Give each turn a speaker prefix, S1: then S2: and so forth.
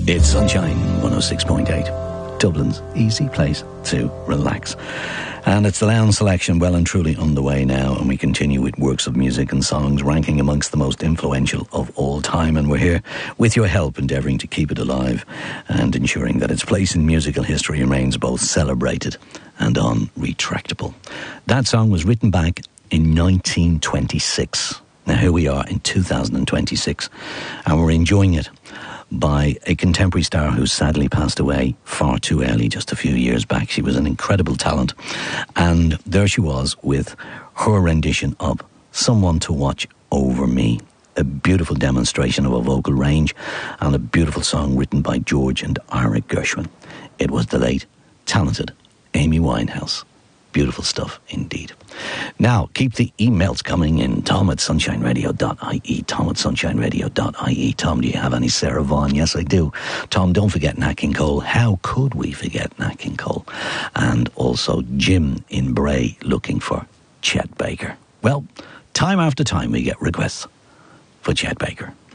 S1: It's Sunshine 106.8, Dublin's easy place to relax. And it's the Lounge Selection well and truly underway now, and we continue with works of music and songs ranking amongst the most influential of all time. And we're here with your help, endeavouring to keep it alive and ensuring that its place in musical history remains both celebrated and unretractable. That song was written back in 1926. Now here we are in 2026, and we're enjoying it by a contemporary star who sadly passed away far too early just a few years back. She was an incredible talent, and there she was with her rendition of Someone to Watch Over Me, a beautiful demonstration of a vocal range and a beautiful song written by George and Ira Gershwin. It was the late, talented Amy Winehouse. Beautiful stuff indeed. Now, keep the emails coming in. Tom@sunshineradio.ie. Tom@sunshineradio.ie. Tom, do you have any Sarah Vaughan? Yes, I do. Tom, don't forget Nat King Cole. How could we forget Nat King Cole? And also Jim in Bray looking for Chet Baker. Well, time after time we get requests for Chet Baker.